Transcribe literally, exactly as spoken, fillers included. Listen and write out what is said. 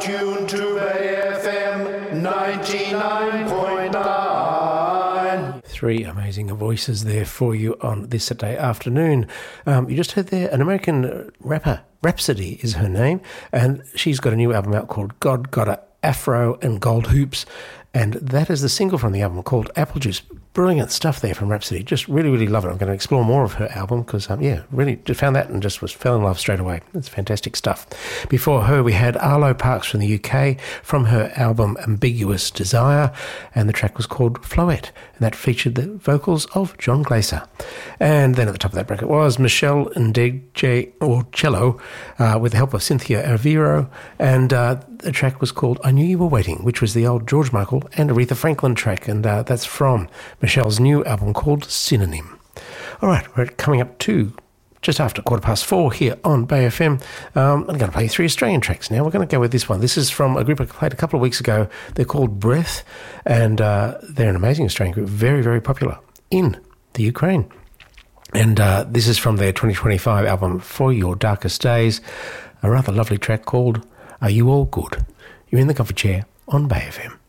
tuned to Bay F M ninety-nine point nine. Three amazing voices there for you on this Saturday afternoon. Um, you just heard there an American rapper, Rhapsody is her name, and she's got a new album out called God Got a Afro and Gold Hoops, and that is the single from the album called Apple Juice. Brilliant stuff there from Rhapsody. Just really, really love it. I'm going to explore more of her album because, um, yeah, really just found that and just was fell in love straight away. It's fantastic stuff. Before her, we had Arlo Parks from the U K from her album Ambiguous Desire, and the track was called Floette, and that featured the vocals of John Glaser. And then at the top of that bracket was Michelle Ndeje or Cello uh, with the help of Cynthia Aviro, and uh, the track was called I Knew You Were Waiting, which was the old George Michael and Aretha Franklin track, and uh, that's from Michelle's new album called Synonym. All right, we're coming up to just after quarter past four here on Bay F M. Um, I'm going to play three Australian tracks now. We're going to go with this one. This is from a group I played a couple of weeks ago. They're called Breath, and uh, they're an amazing Australian group, very, very popular in the Ukraine. And uh, this is from their twenty twenty-five album For Your Darkest Days, a rather lovely track called Are You All Good? You're in the comfy chair on Bay F M.